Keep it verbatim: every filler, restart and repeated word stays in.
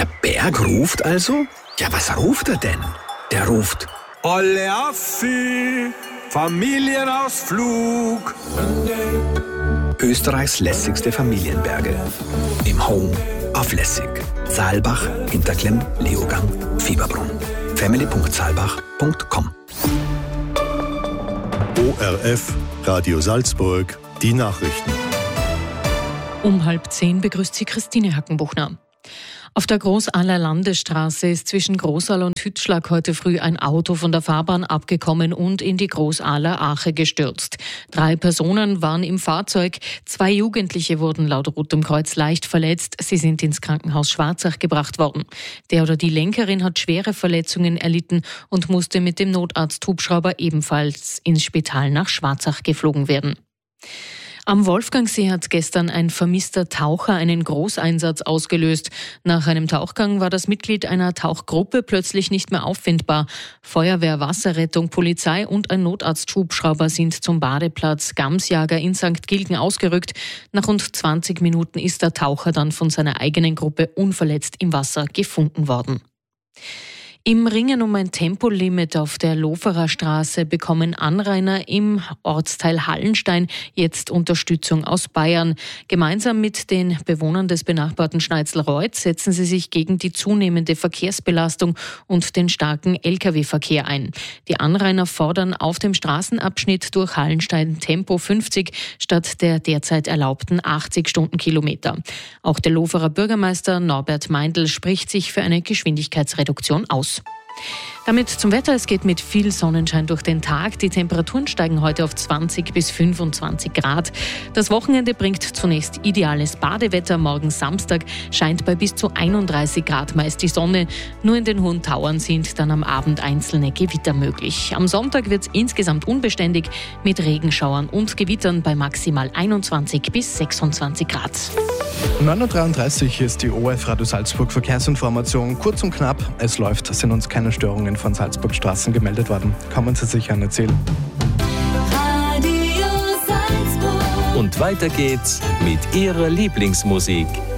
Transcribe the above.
Der Berg ruft also? Ja, was ruft er denn? Der ruft: Olle Affi, Familienausflug. Österreichs lässigste Familienberge. Im Home auf Lässig. Saalbach, Hinterklemm, Leogang, Fieberbrunn. family punkt saalbach punkt com. O R F, Radio Salzburg, die Nachrichten. Um halb zehn begrüßt sie Christine Hackenbuchner. Auf der Großahler Landesstraße ist zwischen Großaal und Hützschlag heute früh ein Auto von der Fahrbahn abgekommen und in die Großahler Ache gestürzt. Drei Personen waren im Fahrzeug. Zwei Jugendliche wurden laut Rotem Kreuz leicht verletzt. Sie sind ins Krankenhaus Schwarzach gebracht worden. Der oder die Lenkerin hat schwere Verletzungen erlitten und musste mit dem Notarzt-Hubschrauber ebenfalls ins Spital nach Schwarzach geflogen werden. Am Wolfgangsee hat gestern ein vermisster Taucher einen Großeinsatz ausgelöst. Nach einem Tauchgang war das Mitglied einer Tauchgruppe plötzlich nicht mehr auffindbar. Feuerwehr, Wasserrettung, Polizei und ein Notarzthubschrauber sind zum Badeplatz Gamsjager in Sankt Gilgen ausgerückt. Nach rund zwanzig Minuten ist der Taucher dann von seiner eigenen Gruppe unverletzt im Wasser gefunden worden. Im Ringen um ein Tempolimit auf der Loferer Straße bekommen Anrainer im Ortsteil Hallenstein jetzt Unterstützung aus Bayern. Gemeinsam mit den Bewohnern des benachbarten Schneizelreuth setzen sie sich gegen die zunehmende Verkehrsbelastung und den starken L K W-Verkehr ein. Die Anrainer fordern auf dem Straßenabschnitt durch Hallenstein Tempo fünfzig statt der derzeit erlaubten achtzig Stundenkilometer. Auch der Loferer Bürgermeister Norbert Meindl spricht sich für eine Geschwindigkeitsreduktion aus. Damit zum Wetter. Es geht mit viel Sonnenschein durch den Tag. Die Temperaturen steigen heute auf zwanzig bis fünfundzwanzig Grad. Das Wochenende bringt zunächst ideales Badewetter. Morgen Samstag scheint bei bis zu einunddreißig Grad meist die Sonne. Nur in den hohen Tauern sind dann am Abend einzelne Gewitter möglich. Am Sonntag wird es insgesamt unbeständig mit Regenschauern und Gewittern bei maximal einundzwanzig bis sechsundzwanzig Grad. neun Uhr dreiunddreißig ist die O R F Radio Salzburg Verkehrsinformation. Kurz und knapp, es läuft, sind uns keine Störungen von Salzburgstraßen gemeldet worden. Kommen Sie sich an erzählen. Radio Salzburg. Und weiter geht's mit Ihrer Lieblingsmusik.